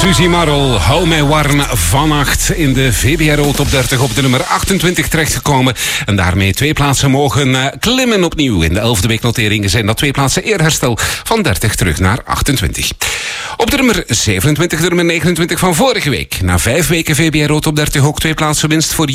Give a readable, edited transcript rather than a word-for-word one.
Suzy Marl, hou mij warm vannacht in de VBRO Top 30 op de nummer 28 terechtgekomen. En daarmee 2 plaatsen mogen klimmen opnieuw. In de 11e weeknoteringen zijn dat 2 plaatsen eerherstel van 30 terug naar 28. Op de nummer 27, de nummer 29 van vorige week. Na 5 weken VBRO Top 30 ook 2 plaatsen winst voor